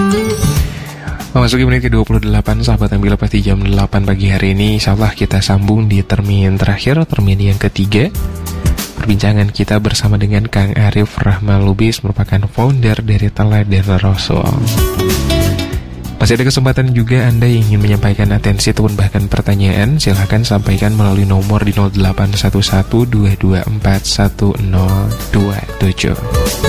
Memasuki menit ke-28, sahabat yang bila pasti jam 8 pagi hari ini, insyaallah kita sambung di termin terakhir, termin yang ketiga. Perbincangan kita bersama dengan Kang Arif Rahman Lubis, merupakan founder dari Teladan Rasul. Masih ada kesempatan juga Anda yang ingin menyampaikan atensi ataupun bahkan pertanyaan, silahkan sampaikan melalui nomor di 0811-224-1027.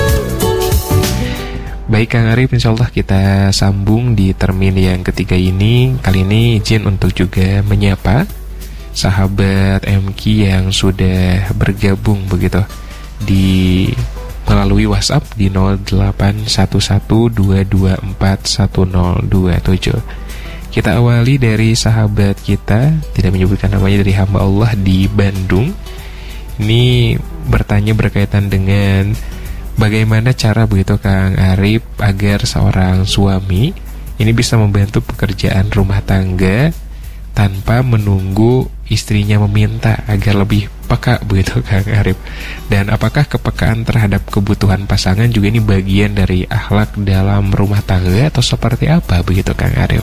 Baik Kang Arif, insyaallah kita sambung di termin yang ketiga ini. Kali ini izin untuk juga menyapa sahabat MQ yang sudah bergabung begitu di melalui WhatsApp di 0811-224-1027. Kita awali dari sahabat kita, tidak menyebutkan namanya, dari hamba Allah di Bandung. Ini bertanya berkaitan dengan bagaimana cara begitu Kang Arif agar seorang suami ini bisa membantu pekerjaan rumah tangga tanpa menunggu istrinya meminta, agar lebih peka begitu Kang Arif. Dan apakah kepekaan terhadap kebutuhan pasangan juga ini bagian dari akhlak dalam rumah tangga atau seperti apa begitu Kang Arif?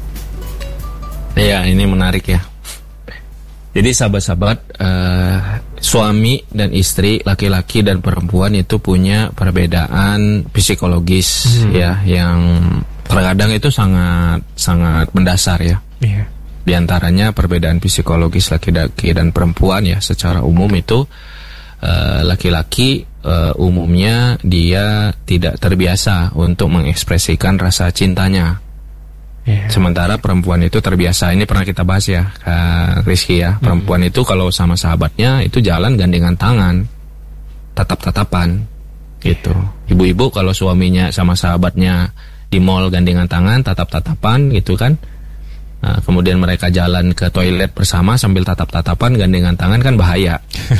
Ya, ini menarik ya. Jadi sahabat-sahabat, suami dan istri, laki-laki dan perempuan itu punya perbedaan psikologis ya, yang terkadang itu sangat mendasar ya. Iya. Di antaranya perbedaan psikologis laki-laki dan perempuan ya, secara umum itu laki-laki umumnya dia tidak terbiasa untuk mengekspresikan rasa cintanya. Yeah. Sementara perempuan itu terbiasa. Ini pernah kita bahas ya, Kak Rizky ya. Perempuan itu kalau sama sahabatnya itu jalan gandengan tangan, tatap-tatapan gitu. Ibu-ibu kalau suaminya sama sahabatnya di mall gandengan tangan, tatap-tatapan gitu kan. Nah, kemudian mereka jalan ke toilet bersama sambil tatap-tatapan gandengan tangan, kan bahaya.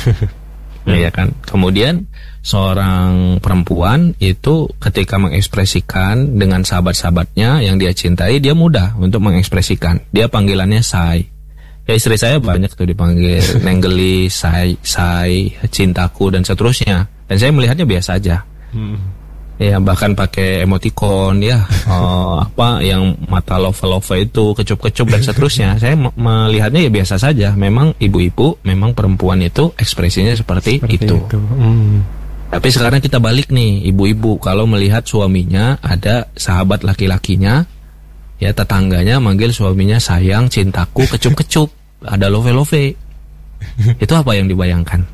Ya kan. Kemudian seorang perempuan itu ketika mengekspresikan dengan sahabat-sahabatnya yang dia cintai, dia mudah untuk mengekspresikan. Dia panggilannya say. Ya, istri saya banyak tuh dipanggil nenggeli, say, cintaku dan seterusnya. Dan saya melihatnya biasa aja. Ya, bahkan pakai emoticon ya, apa yang mata love itu, kecup-kecup dan seterusnya. Saya melihatnya ya biasa saja. Memang ibu-ibu, memang perempuan itu ekspresinya seperti itu. Tapi sekarang kita balik nih, ibu-ibu kalau melihat suaminya ada sahabat laki-lakinya, ya tetangganya manggil suaminya sayang, cintaku, kecup-kecup, ada love. Itu apa yang dibayangkan?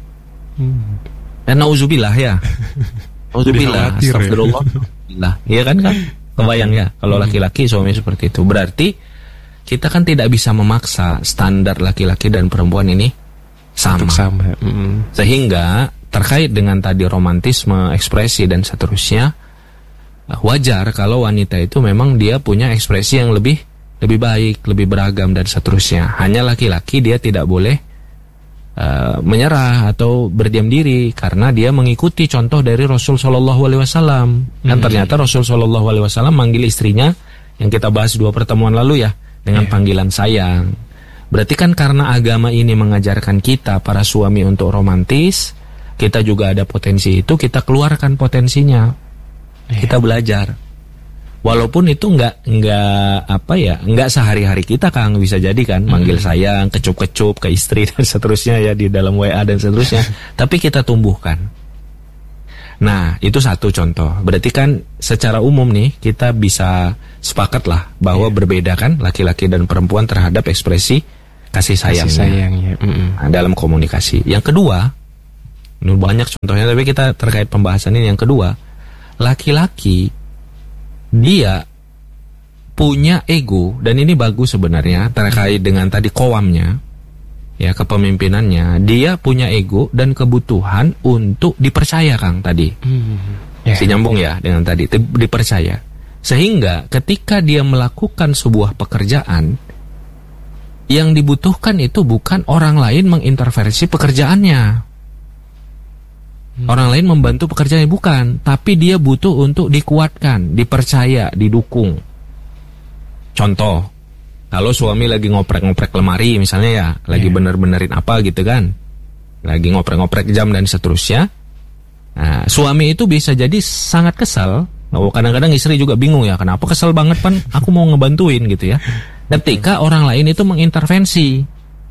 Dan nauzubillah ya. Alhamdulillah, astagfirullah. Iya kan? Kebayang ya kalau laki-laki suami seperti itu. Berarti kita kan tidak bisa memaksa standar laki-laki dan perempuan ini sama. Sehingga terkait dengan tadi romantisme, ekspresi dan seterusnya, wajar kalau wanita itu memang dia punya ekspresi yang lebih baik, lebih beragam dan seterusnya. Hanya laki-laki dia tidak boleh menyerah atau berdiam diri karena dia mengikuti contoh dari Rasul Shallallahu Alaihi Wasallam. Dan ternyata Rasul Shallallahu Alaihi Wasallam manggil istrinya yang kita bahas 2 pertemuan lalu ya dengan panggilan sayang. Berarti kan karena agama ini mengajarkan kita para suami untuk romantis, kita juga ada potensi itu, kita keluarkan potensinya. Kita belajar. Walaupun itu enggak sehari-hari kita Kang, bisa jadi kan manggil sayang, kecup-kecup ke istri dan seterusnya ya di dalam WA dan seterusnya. Tapi kita tumbuhkan. Nah, itu satu contoh. Berarti kan secara umum nih kita bisa sepakat lah bahwa berbeda kan laki-laki dan perempuan terhadap ekspresi kasih sayangnya. Nah, dalam komunikasi. Yang kedua, ini banyak contohnya tapi kita terkait pembahasan ini. Yang kedua, laki-laki dia punya ego, dan ini bagus sebenarnya terkait dengan tadi qawamnya ya, kepemimpinannya. Dia punya ego dan kebutuhan untuk dipercaya Kang tadi. Nyambung ya dengan tadi dipercaya. Sehingga ketika dia melakukan sebuah pekerjaan, yang dibutuhkan itu bukan orang lain mengintervensi pekerjaannya, orang lain membantu pekerjaannya, bukan, tapi dia butuh untuk dikuatkan, dipercaya, didukung. Contoh, kalau suami lagi ngoprek-ngoprek lemari misalnya ya, lagi bener-benerin apa gitu kan, lagi ngoprek-ngoprek jam dan seterusnya. Nah, suami itu bisa jadi sangat kesal Kadang-kadang istri juga bingung ya, kenapa kesel banget Pan, aku mau ngebantuin gitu ya. Ketika orang lain itu mengintervensi.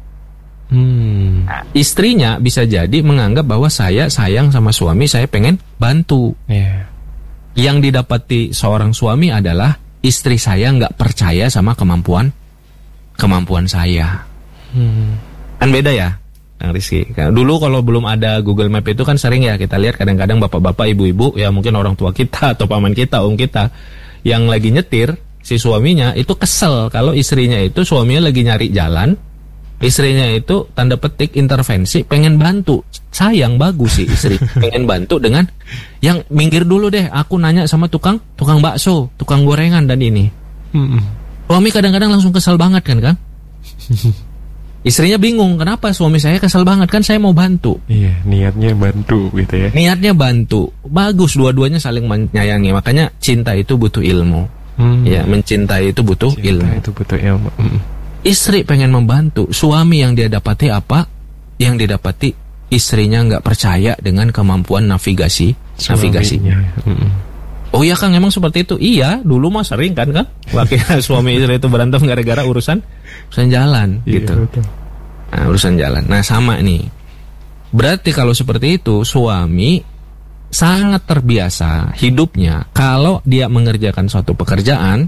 Nah, istrinya bisa jadi menganggap bahwa saya sayang sama suami, saya pengen bantu. Yang didapati seorang suami adalah istri saya nggak percaya sama kemampuan saya. Kan beda ya, Kang Rizky. Dulu kalau belum ada Google Map itu kan sering ya kita lihat kadang-kadang bapak-bapak, ibu-ibu, ya mungkin orang tua kita atau paman kita, om kita, yang lagi nyetir, si suaminya itu kesel kalau istrinya itu, suaminya lagi nyari jalan, istrinya itu tanda petik intervensi, pengen bantu. Sayang, bagus sih istri pengen bantu dengan yang minggir dulu deh, aku nanya sama tukang bakso, tukang gorengan dan ini. Suami kadang-kadang langsung kesel banget kan? Istrinya bingung, kenapa suami saya kesel banget, kan saya mau bantu. Iya, niatnya bantu gitu ya. Niatnya bantu, bagus, dua-duanya saling menyayangi. Makanya cinta itu butuh ilmu. Ya, mencintai itu butuh ilmu. Istri pengen membantu, suami yang dia dapati apa? Yang didapati istrinya nggak percaya dengan kemampuan navigasinya. Oh iya Kang, emang seperti itu? Iya, dulu mah sering kan wakil suami istri itu berantem gara-gara urusan jalan gitu. Nah, urusan jalan. Nah, sama nih. Berarti kalau seperti itu, suami sangat terbiasa hidupnya kalau dia mengerjakan suatu pekerjaan,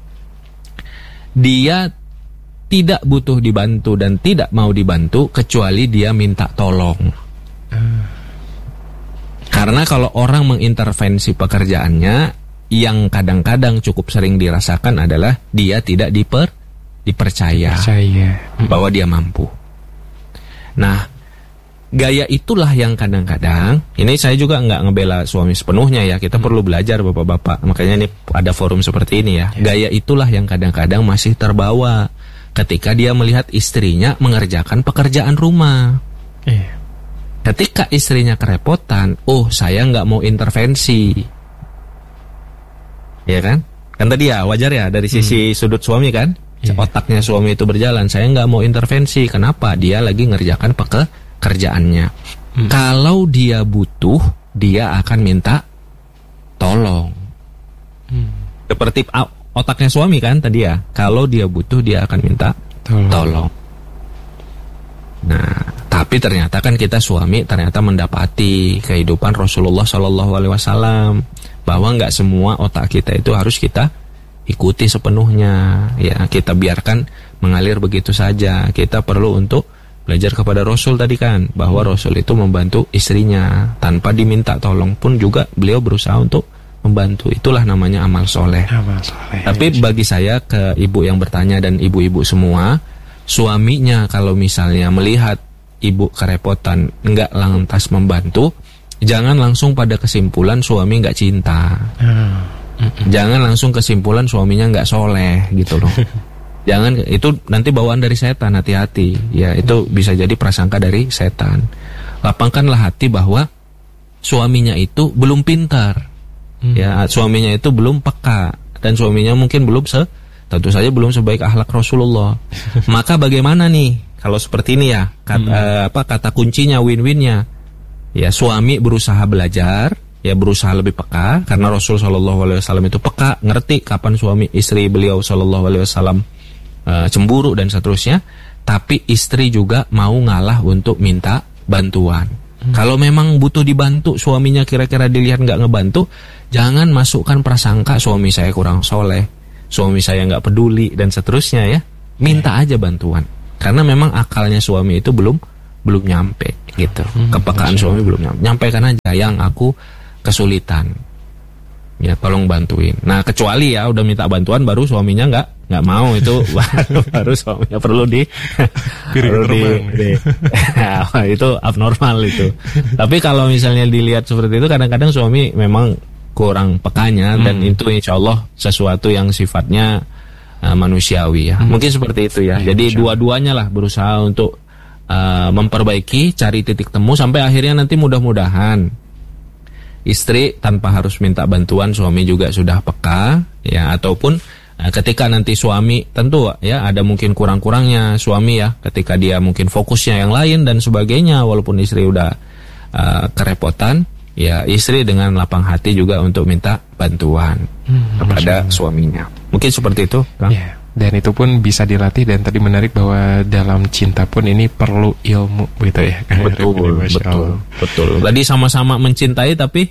dia tidak butuh dibantu dan tidak mau dibantu kecuali dia minta tolong. Karena kalau orang mengintervensi pekerjaannya, yang kadang-kadang cukup sering dirasakan adalah dia tidak dipercaya bahwa dia mampu. Nah, gaya itulah yang kadang-kadang, ini saya juga nggak ngebela suami sepenuhnya ya, kita perlu belajar bapak-bapak, makanya ini ada forum seperti ini ya. Gaya itulah yang kadang-kadang masih terbawa ketika dia melihat istrinya mengerjakan pekerjaan rumah. Ketika istrinya kerepotan, saya nggak mau intervensi, ya kan? Kan tadi ya wajar ya dari sisi sudut suami kan, otaknya suami itu berjalan. Saya nggak mau intervensi, kenapa? Dia lagi ngerjakan pekerjaannya. Kalau dia butuh, dia akan minta tolong. Seperti otaknya suami kan tadi ya. Kalau dia butuh, dia akan minta tolong. Nah, tapi ternyata kan kita suami ternyata mendapati kehidupan Rasulullah SAW bahwa nggak semua otak kita itu harus kita ikuti sepenuhnya. Ya, kita biarkan mengalir begitu saja. Kita perlu untuk belajar kepada Rasul tadi kan, bahwa Rasul itu membantu istrinya tanpa diminta tolong pun juga beliau berusaha untuk membantu. Itulah namanya amal soleh. Tapi bagi saya, ke ibu yang bertanya dan ibu-ibu semua, suaminya kalau misalnya melihat ibu kerepotan nggak lantas membantu, jangan langsung pada kesimpulan suami nggak cinta. Jangan langsung kesimpulan suaminya nggak soleh gitu loh. Jangan, itu nanti bawaan dari setan, hati-hati. Ya, itu bisa jadi prasangka dari setan. Lapangkanlah hati bahwa suaminya itu belum pintar. Ya, suaminya itu belum peka, dan suaminya mungkin tentu saja belum sebaik akhlak Rasulullah. Maka bagaimana nih kalau seperti ini ya? Kata kuncinya, win-winnya. Ya, suami berusaha belajar, ya berusaha lebih peka, karena Rasul SAW itu peka, ngerti kapan suami istri beliau SAW cemburu dan seterusnya. Tapi istri juga mau ngalah untuk minta bantuan. Kalau memang butuh dibantu, suaminya kira-kira dilihat nggak ngebantu, jangan masukkan prasangka suami saya kurang soleh, suami saya nggak peduli dan seterusnya ya. Minta aja bantuan, karena memang akalnya suami itu belum nyampe gitu. Kepekaan suami belum nyampe karena yang aku kesulitan, ya tolong bantuin. Nah, kecuali ya udah minta bantuan baru suaminya nggak mau, itu baru suaminya perlu itu abnormal itu. Tapi kalau misalnya dilihat seperti itu, kadang-kadang suami memang kurang pekanya, dan itu insya Allah sesuatu yang sifatnya manusiawi ya. Mungkin seperti itu ya. Jadi dua-duanya lah berusaha untuk memperbaiki, cari titik temu sampai akhirnya nanti mudah-mudahan istri tanpa harus minta bantuan, suami juga sudah peka ya. Ataupun ketika nanti suami, tentu ya ada mungkin kurang-kurangnya suami ya, ketika dia mungkin fokusnya yang lain dan sebagainya, walaupun istri udah kerepotan, ya istri dengan lapang hati juga untuk minta bantuan kepada suaminya. Mungkin seperti itu, Kang. Ya, dan itu pun bisa dilatih, dan tadi menarik bahwa dalam cinta pun ini perlu ilmu gitu ya. Betul. Tadi sama-sama mencintai tapi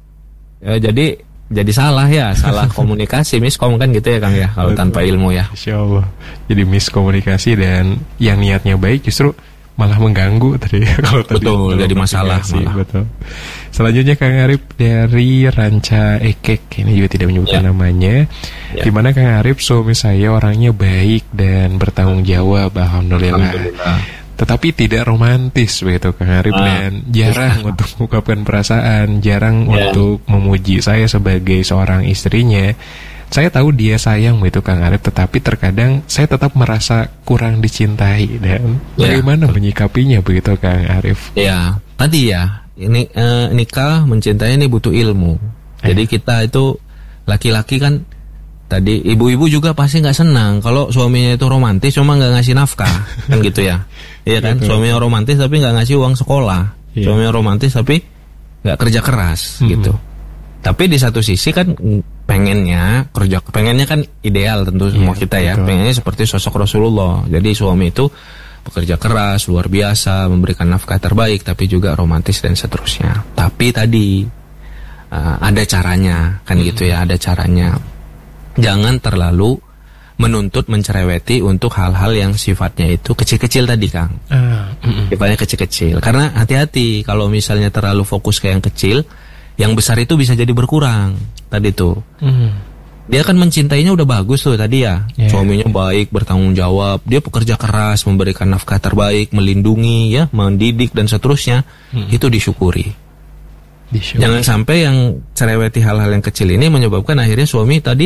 jadi salah ya, salah komunikasi, miskom kan gitu ya, Kang ya, kalau tanpa ilmu ya. Insyaallah. Jadi miskomunikasi, dan yang niatnya baik justru malah mengganggu tadi. Kalau tadi betul, jadi masalah malah. Betul. Selanjutnya Kang Arif dari Ranca Ekek, ini juga tidak menyebutkan namanya. Dimana Kang Arif, suami saya orangnya baik dan bertanggung jawab, alhamdulillah. Tetapi tidak romantis begitu Kang Arif, dan jarang untuk mengungkapkan perasaan, jarang untuk memuji saya sebagai seorang istrinya. Saya tahu dia sayang begitu Kang Arif, tetapi terkadang saya tetap merasa kurang dicintai, dan bagaimana menyikapinya begitu Kang Arif? Ya, tadi ya, ini nikah mencintai ini butuh ilmu. Jadi kita itu laki-laki kan, tadi ibu-ibu juga pasti nggak senang kalau suaminya itu romantis cuma nggak ngasih nafkah, kan gitu ya? Iya kan, suaminya romantis tapi nggak ngasih uang sekolah, suaminya romantis tapi nggak kerja keras gitu. Tapi di satu sisi kan pengennya kan ideal tentu semua kita ya. Betul. Pengennya seperti sosok Rasulullah. Jadi suami itu bekerja keras, luar biasa, memberikan nafkah terbaik, tapi juga romantis dan seterusnya. Tapi tadi ada caranya, kan gitu ya, ada caranya. Jangan terlalu menuntut, mencereweti untuk hal-hal yang sifatnya itu kecil-kecil tadi, Kang. Sifatnya kecil-kecil. Karena hati-hati kalau misalnya terlalu fokus ke yang kecil, yang besar itu bisa jadi berkurang. Tadi tuh dia kan mencintainya udah bagus tuh tadi ya, suaminya baik, bertanggung jawab, dia pekerja keras, memberikan nafkah terbaik, melindungi ya, mendidik dan seterusnya. Itu disyukuri. Jangan sampai yang cereweti hal-hal yang kecil ini menyebabkan akhirnya suami tadi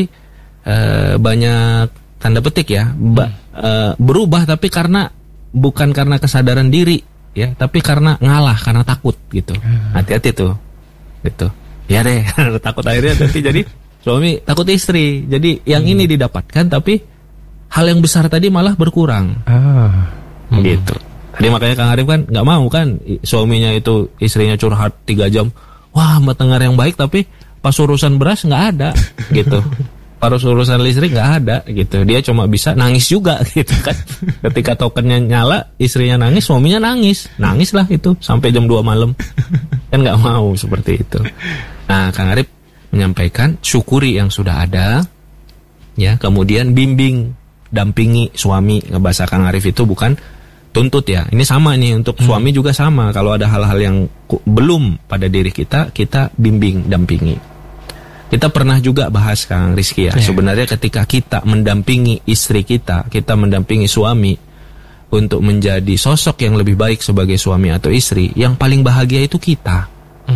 banyak tanda petik ya, berubah, tapi bukan karena kesadaran diri ya, tapi karena ngalah, karena takut gitu. Hati-hati tuh gitu. Ya deh, takut akhirnya nanti jadi suami takut istri. Jadi yang ini didapatkan, tapi hal yang besar tadi malah berkurang. Gitu. Tadi makanya Kang Arif kan nggak mau kan suaminya itu, istrinya curhat 3 jam. Wah, mendengar yang baik, tapi pas urusan beras nggak ada gitu. Pas urusan listrik nggak ada gitu. Dia cuma bisa nangis juga gitu kan. Ketika tokennya nyala, istrinya nangis, suaminya nangis. Nangis lah itu sampai jam 2 malam. Kan nggak mau seperti itu. Nah, Kang Arif menyampaikan syukuri yang sudah ada, ya. Kemudian bimbing, dampingi suami. Bahasa Kang Arif itu bukan tuntut ya. Ini sama nih untuk suami juga sama. Kalau ada hal-hal yang belum pada diri kita, kita bimbing, dampingi. Kita pernah juga bahas Kang Rizky ya. Sebenarnya ketika kita mendampingi istri kita mendampingi suami untuk menjadi sosok yang lebih baik sebagai suami atau istri, yang paling bahagia itu kita.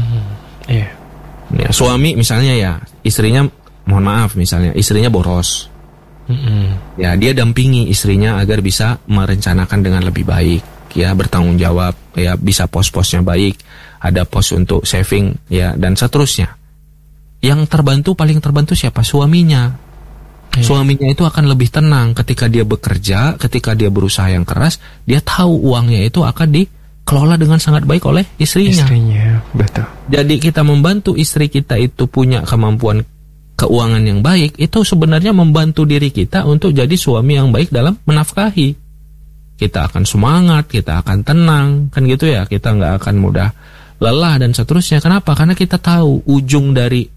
Ya, suami misalnya ya, istrinya, mohon maaf misalnya, istrinya boros. Ya, dia dampingi istrinya agar bisa merencanakan dengan lebih baik, ya, bertanggung jawab, ya, bisa pos-posnya baik, ada pos untuk saving, ya, dan seterusnya. Yang paling terbantu siapa? Suaminya. Suaminya itu akan lebih tenang ketika dia bekerja, ketika dia berusaha yang keras, dia tahu uangnya itu akan dikelola dengan sangat baik oleh istrinya. Betul. Jadi kita membantu istri kita itu punya kemampuan keuangan yang baik, itu sebenarnya membantu diri kita untuk jadi suami yang baik dalam menafkahi. Kita akan semangat, kita akan tenang, kan gitu ya. Kita nggak akan mudah lelah dan seterusnya. Kenapa? Karena kita tahu ujung dari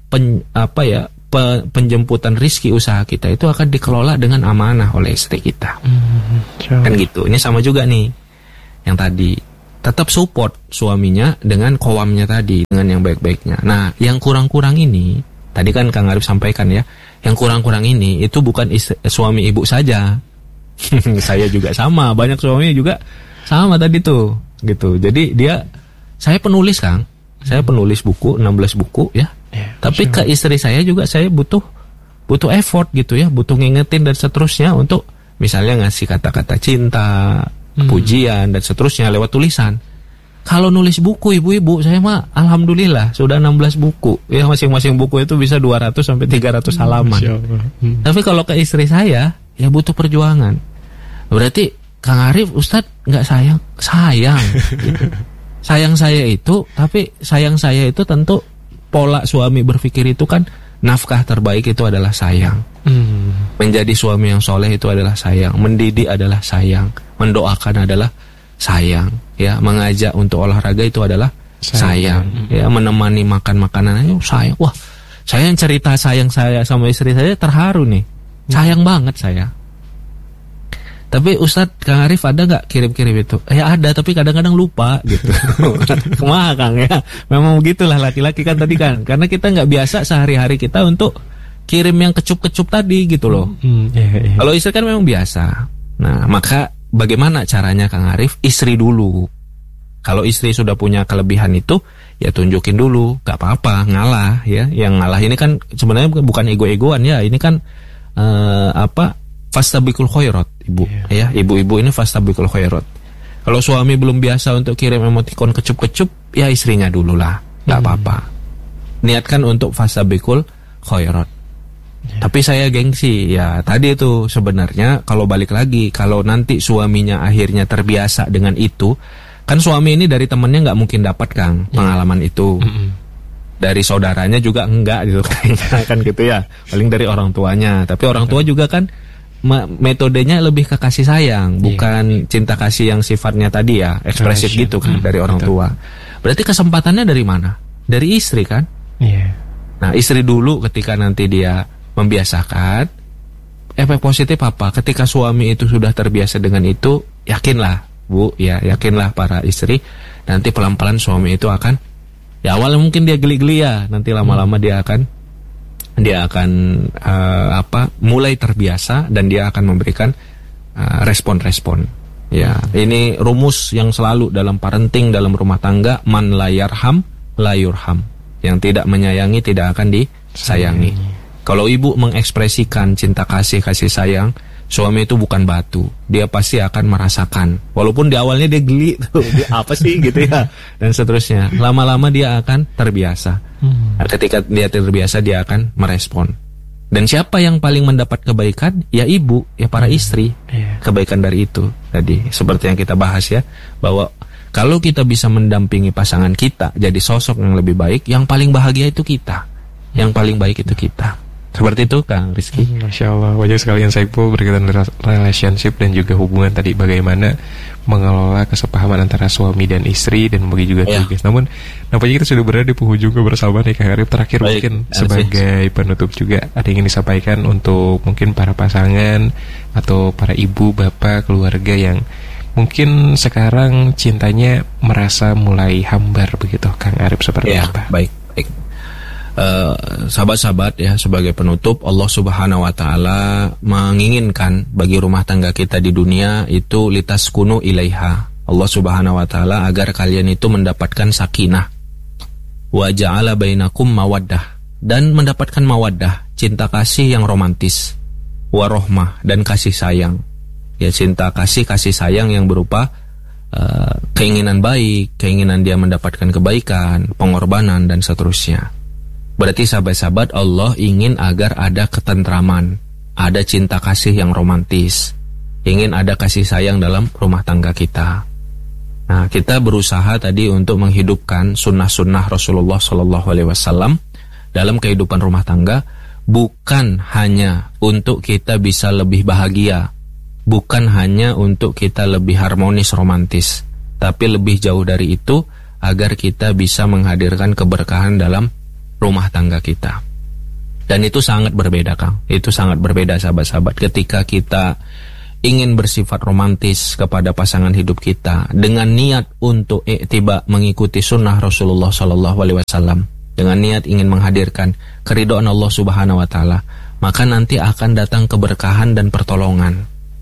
penjemputan rizki usaha kita itu akan dikelola dengan amanah oleh istri kita. Kan gitu. Ini sama juga nih yang tadi, tetap support suaminya dengan qawamnya tadi, dengan yang baik-baiknya. Nah, yang kurang-kurang ini tadi kan Kang Arif sampaikan ya, yang kurang-kurang ini itu bukan suami ibu saja. Saya juga sama, banyak suami juga sama tadi tuh gitu. Jadi saya penulis, Kang. Saya penulis buku, 16 buku ya. Tapi ke istri saya juga saya butuh effort gitu ya, butuh ngingetin dan seterusnya untuk misalnya ngasih kata-kata cinta, pujian dan seterusnya lewat tulisan. Kalau nulis buku ibu-ibu, saya mah alhamdulillah sudah 16 buku. Ya, masing-masing buku itu bisa 200 sampai 300 halaman. Tapi kalau ke istri saya ya butuh perjuangan. Berarti Kang Arif, Ustadz nggak sayang gitu. sayang saya itu, tapi sayang saya itu tentu pola suami berpikir itu kan nafkah terbaik itu adalah sayang. Menjadi suami yang soleh itu adalah sayang, mendidik adalah sayang, mendoakan adalah sayang, ya, mengajak untuk olahraga itu adalah sayang, ya, menemani makan makanan itu sayang. Wah, saya yang cerita sayang saya sama istri saya terharu nih, sayang banget saya. Tapi Ustadz, Kang Arif ada nggak kirim-kirim itu? Ya ada, tapi kadang-kadang lupa gitu. Kumaha Kang ya? Memang begitulah laki-laki kan tadi kan. Karena kita nggak biasa sehari-hari kita untuk kirim yang kecup-kecup tadi gitu loh. Kalau istri kan memang biasa. Nah, maka bagaimana caranya Kang Arif? Istri dulu. Kalau istri sudah punya kelebihan itu, ya tunjukin dulu. Gak apa-apa, ngalah ya. Yang ngalah ini kan sebenarnya bukan ego-egoan ya. Ini kan fastabikul khairat, ibu. Ya, ibu-ibu ini fastabikul khairat. Kalau suami belum biasa untuk kirim emoticon kecup-kecup, ya istrinya dulu lah, nggak apa-apa. Niatkan untuk fastabikul khairat. Tapi saya gengsi, ya tadi itu sebenarnya kalau balik lagi, kalau nanti suaminya akhirnya terbiasa dengan itu, kan suami ini dari temannya nggak mungkin dapat Kang pengalaman itu. Dari saudaranya juga enggak gitu kan gitu ya. Paling dari orang tuanya. Tapi orang tua juga kan metodenya lebih ke kasih sayang, bukan cinta kasih yang sifatnya tadi ya ekspresif gitu kan dari orang tua. Berarti kesempatannya dari mana? Dari istri kan? Nah, istri dulu ketika nanti dia membiasakan, efek positif apa? Ketika suami itu sudah terbiasa dengan itu, yakinlah Bu, ya yakinlah para istri, nanti pelan-pelan suami itu akan, ya awalnya mungkin dia geli-geli ya, nanti lama-lama dia akan mulai terbiasa dan dia akan memberikan respon-respon. Ya, ini rumus yang selalu dalam parenting, dalam rumah tangga, man la yarham la yurham. Yang tidak menyayangi tidak akan disayangi. Kalau ibu mengekspresikan cinta kasih sayang, suami itu bukan batu, dia pasti akan merasakan. Walaupun di awalnya dia geli tuh, dia apa sih gitu ya, dan seterusnya. Lama-lama dia akan terbiasa. Ketika dia terbiasa, dia akan merespon. Dan siapa yang paling mendapat kebaikan? Ya ibu, ya para istri. Kebaikan dari itu tadi, seperti yang kita bahas ya, bahwa kalau kita bisa mendampingi pasangan kita jadi sosok yang lebih baik, yang paling bahagia itu kita, yang paling baik itu kita. Seperti itu Kang Rizky. Masya Allah, wajah sekalian Saiful berkaitan relationship dan juga hubungan tadi, bagaimana mengelola kesepahaman antara suami dan istri dan bagi juga tugas. Namun nampaknya kita sudah berada di penghujung kebersamaan ya Kang Arif. Terakhir mungkin sebagai penutup juga ada yang ingin disampaikan untuk mungkin para pasangan atau para ibu, bapak, keluarga yang mungkin sekarang cintanya merasa mulai hambar begitu Kang Arif, seperti apa? Baik. Sahabat-sahabat ya, sebagai penutup, Allah Subhanahu wa taala menginginkan bagi rumah tangga kita di dunia itu litaskunu ilaiha. Allah Subhanahu wa taala agar kalian itu mendapatkan sakinah. Wa ja'ala bainakum mawaddah, dan mendapatkan mawaddah, cinta kasih yang romantis. Wa rahmah, dan kasih sayang. Ya, cinta kasih sayang yang berupa keinginan baik, keinginan dia mendapatkan kebaikan, pengorbanan dan seterusnya. Berarti sahabat-sahabat, Allah ingin agar ada ketentraman, ada cinta kasih yang romantis, ingin ada kasih sayang dalam rumah tangga kita. Nah, kita berusaha tadi untuk menghidupkan sunnah-sunnah Rasulullah SAW dalam kehidupan rumah tangga, bukan hanya untuk kita bisa lebih bahagia, bukan hanya untuk kita lebih harmonis romantis, tapi lebih jauh dari itu agar kita bisa menghadirkan keberkahan dalam rumah tangga kita. Dan itu sangat berbeda Kang, itu sangat berbeda sahabat-sahabat. Ketika kita ingin bersifat romantis kepada pasangan hidup kita dengan niat untuk tiba mengikuti sunnah Rasulullah SAW, dengan niat ingin menghadirkan keridhaan Allah Subhanahu wa taala, maka nanti akan datang keberkahan dan pertolongan.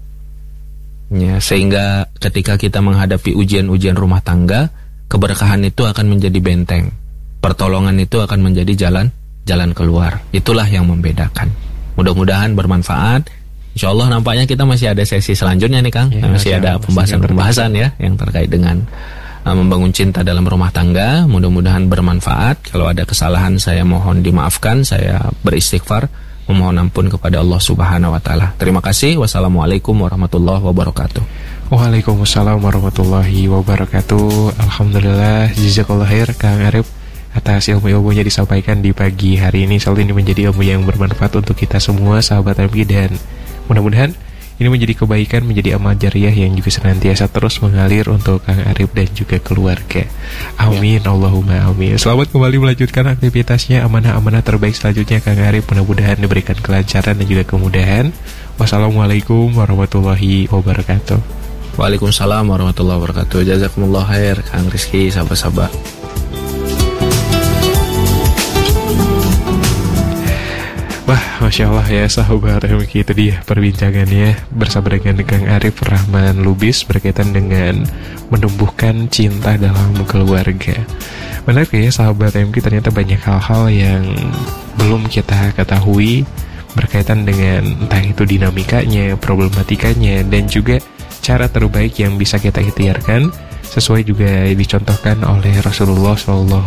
Ya, sehingga ketika kita menghadapi ujian-ujian rumah tangga, keberkahan itu akan menjadi benteng. Pertolongan itu akan menjadi jalan keluar. Itulah yang membedakan. Mudah-mudahan bermanfaat. InsyaAllah nampaknya kita masih ada sesi selanjutnya nih Kang. Masih ada pembahasan ya yang terkait dengan membangun cinta dalam rumah tangga. Mudah-mudahan bermanfaat. Kalau ada kesalahan saya mohon dimaafkan. Saya beristighfar, memohon ampun kepada Allah Subhanahu wa taala. Terima kasih. Wassalamualaikum warahmatullahi wabarakatuh. Waalaikumsalam warahmatullahi wabarakatuh. Alhamdulillah, jazakallah khair Kang Arif atas ilmu-ilmunya disampaikan di pagi hari ini. Selalu ini menjadi ilmu yang bermanfaat untuk kita semua sahabat MK, dan mudah-mudahan ini menjadi kebaikan, menjadi amal jariah yang juga senantiasa terus mengalir untuk Kang Arif dan juga keluarga. Amin, ya. Allahumma amin. Selamat kembali melanjutkan aktivitasnya. Amanah-amanah terbaik selanjutnya Kang Arif, mudah-mudahan diberikan kelancaran dan juga kemudahan. Wassalamualaikum warahmatullahi wabarakatuh. Waalaikumsalam warahmatullahi wabarakatuh. Jazakumullah khair Kang Rizky, sahabat-sahabat. Wah, Masya Allah ya sahabat MK, itu dia perbincangannya bersama dengan Kang Arif Rahman Lubis berkaitan dengan menumbuhkan cinta dalam keluarga. Menarik ya sahabat MK, ternyata banyak hal-hal yang belum kita ketahui berkaitan dengan entah itu dinamikanya, problematikanya, dan juga cara terbaik yang bisa kita ikhtiarkan sesuai juga dicontohkan oleh Rasulullah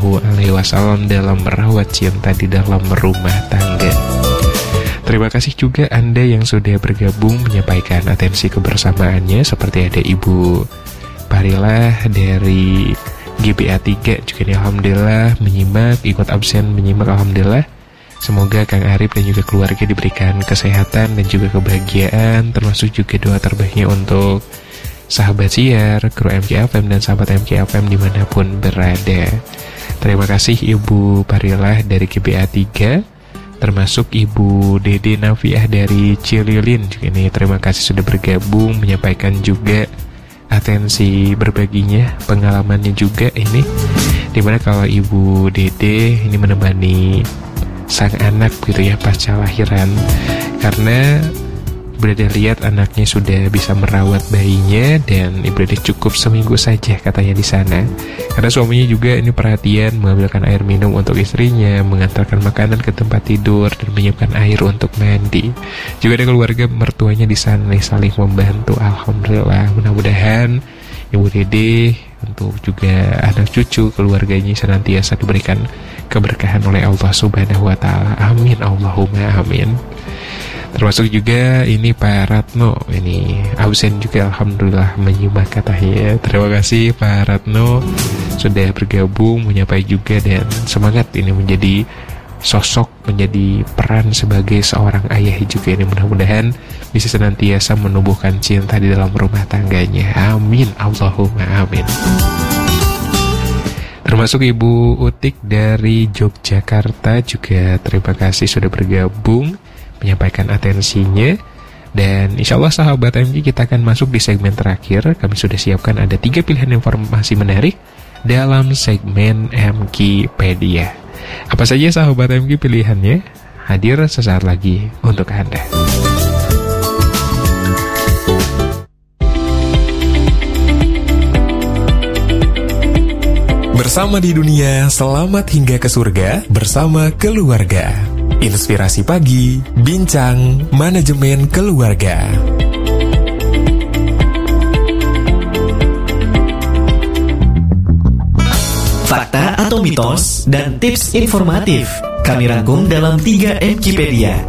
SAW dalam merawat cinta di dalam rumah tangga. Terima kasih juga Anda yang sudah bergabung menyampaikan atensi kebersamaannya, seperti ada Ibu Parilah dari GBA 3 juga nih, alhamdulillah menyimak, ikut absen menyimak, alhamdulillah. Semoga Kang Arif dan juga keluarga diberikan kesehatan dan juga kebahagiaan, termasuk juga doa terbaiknya untuk sahabat siar, kru MKFM dan sahabat MKFM dimanapun berada. Terima kasih Ibu Parilah dari GBA 3, termasuk Ibu Dede Nafiah dari Cililin juga nih. Terima kasih sudah bergabung, menyampaikan juga atensi berbaginya, pengalamannya juga ini. Dimana kalau Ibu Dede ini menemani sang anak gitu ya pasca lahiran, karena Ibu Dede lihat anaknya sudah bisa merawat bayinya, dan Ibu Dede cukup seminggu saja katanya di sana. Karena suaminya juga ini perhatian mengambilkan air minum untuk istrinya, mengantarkan makanan ke tempat tidur, dan menyiapkan air untuk mandi. Juga ada keluarga mertuanya di sana saling membantu. Alhamdulillah, mudah-mudahan Ibu Dede untuk juga anak cucu keluarganya senantiasa diberikan keberkahan oleh Allah Subhanahu wa taala. Amin, Allahumma amin. Termasuk juga ini Pak Ratno, ini absen juga alhamdulillah menyimak katanya. Terima kasih Pak Ratno sudah bergabung, menyapa juga, dan semangat ini menjadi sosok, menjadi peran sebagai seorang ayah juga. Ini mudah-mudahan bisa senantiasa menumbuhkan cinta di dalam rumah tangganya. Amin, Allahumma amin. Termasuk Ibu Utik dari Yogyakarta juga terima kasih sudah bergabung, menyampaikan atensinya. Dan insya Allah sahabat MK, kita akan masuk di segmen terakhir. Kami sudah siapkan ada 3 pilihan informasi menarik dalam segmen MKpedia. Apa saja sahabat MK pilihannya? Hadir sesaat lagi untuk Anda. Bersama di dunia, selamat hingga ke surga bersama keluarga. Inspirasi pagi, bincang manajemen keluarga. Fakta atau mitos dan tips informatif kami rangkum dalam 3 MKpedia.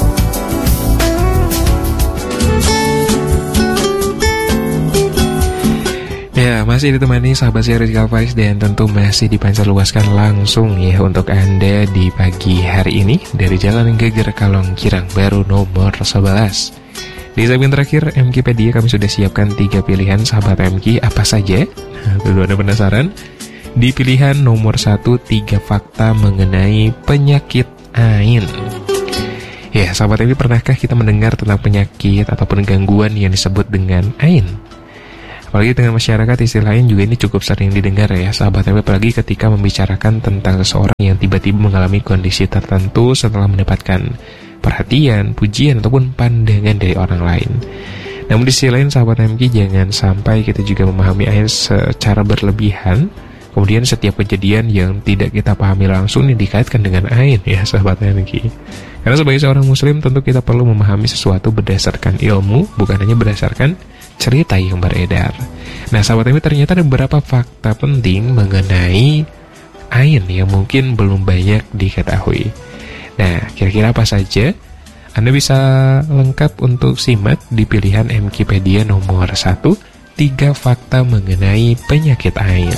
Ya, masih ditemani sahabat saya Rizky Alfaris, dan tentu masih dipancarluaskan langsung ya untuk Anda di pagi hari ini dari Jalan Geger Kalong Kirang Baru nomor 11. Di segmen terakhir MKpedia kami sudah siapkan 3 pilihan sahabat MK. Apa saja? Tentu Anda penasaran? Di pilihan nomor 1, 3 fakta mengenai penyakit AIN. Ya, sahabat MK, pernahkah kita mendengar tentang penyakit ataupun gangguan yang disebut dengan AIN? Apalagi dengan masyarakat, istilah AIN juga ini cukup sering didengar ya sahabat MK, apalagi ketika membicarakan tentang seseorang yang tiba-tiba mengalami kondisi tertentu setelah mendapatkan perhatian, pujian, ataupun pandangan dari orang lain. Namun di sisi lain sahabat MK, jangan sampai kita juga memahami AIN secara berlebihan. Kemudian setiap kejadian yang tidak kita pahami langsung ini dikaitkan dengan AIN ya sahabat MK. Karena sebagai seorang muslim tentu kita perlu memahami sesuatu berdasarkan ilmu, bukan hanya berdasarkan cerita yang beredar. Nah sahabat MK, ternyata ada beberapa fakta penting mengenai AIN yang mungkin belum banyak diketahui. Nah kira-kira apa saja? Anda bisa lengkap untuk simak di pilihan MKpedia nomor 1, 3 fakta mengenai penyakit ain.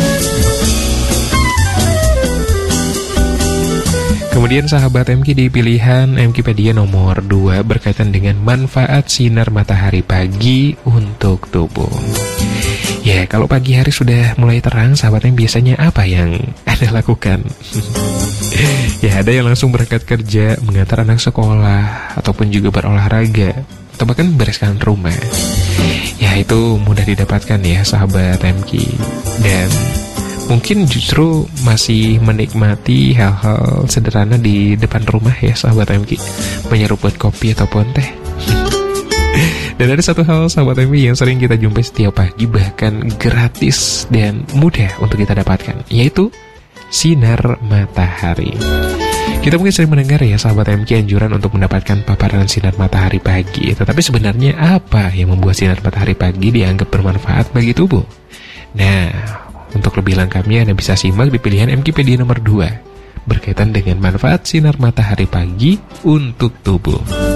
Kemudian sahabat MQ di pilihan MQpedia nomor 2 berkaitan dengan manfaat sinar matahari pagi untuk tubuh. Ya, kalau pagi hari sudah mulai terang, sahabatnya biasanya apa yang Anda lakukan? Ya, ada yang langsung berangkat kerja, mengantar anak sekolah, ataupun juga berolahraga, atau bahkan membereskan rumah. Ya, itu mudah didapatkan ya sahabat MQ. Dan mungkin justru masih menikmati hal-hal sederhana di depan rumah ya sahabat MQ, menyeruput kopi ataupun teh. Dan ada satu hal sahabat MQ yang sering kita jumpai setiap pagi, bahkan gratis dan mudah untuk kita dapatkan, yaitu sinar matahari. Kita mungkin sering mendengar ya sahabat MQ anjuran untuk mendapatkan paparan sinar matahari pagi. Tetapi sebenarnya apa yang membuat sinar matahari pagi dianggap bermanfaat bagi tubuh? Nah, untuk lebih lengkapnya Anda bisa simak di pilihan MQpedia nomor 2 berkaitan dengan manfaat sinar matahari pagi untuk tubuh.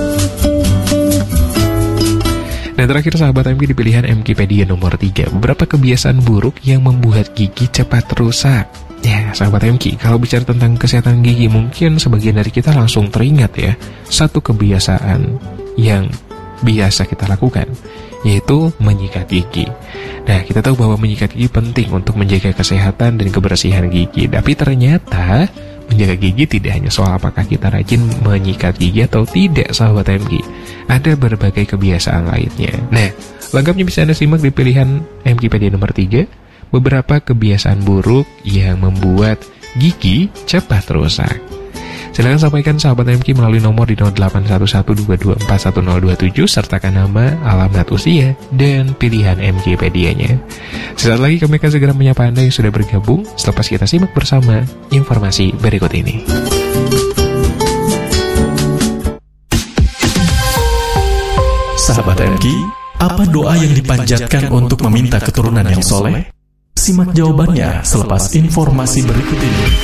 Dan terakhir sahabat MQ di pilihan MQpedia nomor 3, beberapa kebiasaan buruk yang membuat gigi cepat rusak. Ya sahabat MQ, kalau bicara tentang kesehatan gigi, mungkin sebagian dari kita langsung teringat ya satu kebiasaan yang biasa kita lakukan, yaitu menyikat gigi. Nah, kita tahu bahwa menyikat gigi penting untuk menjaga kesehatan dan kebersihan gigi. Tapi ternyata menjaga gigi tidak hanya soal apakah kita rajin menyikat gigi atau tidak sahabat MQ. Ada berbagai kebiasaan lainnya. Nah, lengkapnya bisa Anda simak di pilihan MQpedia nomor 3, beberapa kebiasaan buruk yang membuat gigi cepat rusak. Silakan sampaikan sahabat MQ melalui nomor di 081122411027, sertakan nama, alamat, usia, dan pilihan MQpedia-nya. Sesaat lagi kami akan segera menyapa Anda yang sudah bergabung selepas kita simak bersama informasi berikut ini. Sahabat MQ, apa doa yang dipanjatkan untuk meminta keturunan yang soleh? Simak jawabannya selepas informasi berikut ini.